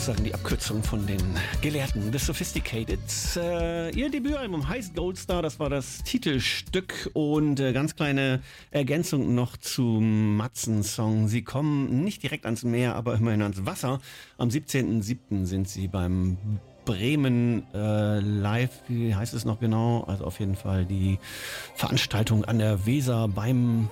sozusagen die Abkürzung von den Gelehrten, The Sophisticated. Ihr Debütalbum heißt Goldstar, das war das Titelstück und ganz kleine Ergänzung noch zum Matzen-Song. Sie kommen nicht direkt ans Meer, aber immerhin ans Wasser. Am 17.07. sind sie beim Bremen Live, wie heißt es noch genau? Also auf jeden Fall die Veranstaltung an der Weser beim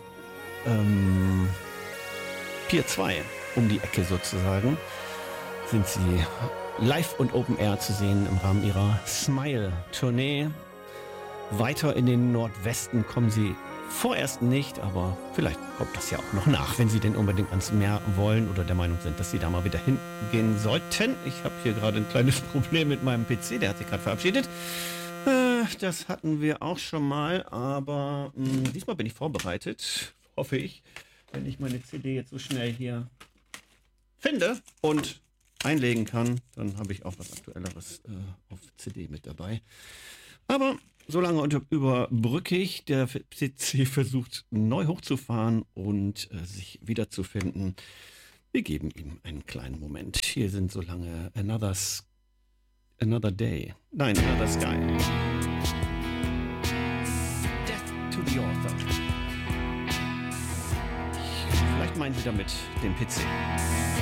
Pier 2 um die Ecke sozusagen. Sind sie live und Open Air zu sehen im Rahmen ihrer Smile-Tournee. Weiter in den Nordwesten kommen sie vorerst nicht, aber vielleicht kommt das ja auch noch nach, wenn sie denn unbedingt ans Meer wollen oder der Meinung sind, dass sie da mal wieder hingehen sollten. Ich habe hier gerade ein kleines Problem mit meinem PC, der hat sich gerade verabschiedet. Das hatten wir auch schon mal, aber diesmal bin ich vorbereitet, hoffe ich, wenn ich meine CD jetzt so schnell hier finde und einlegen kann, dann habe ich auch was Aktuelleres auf CD mit dabei. Aber solange überbrücke ich, der PC versucht neu hochzufahren und sich wiederzufinden. Wir geben ihm einen kleinen Moment. Hier sind so lange Another Day. Nein, Another Sky. Death to the Author. Vielleicht meinen Sie damit den PC.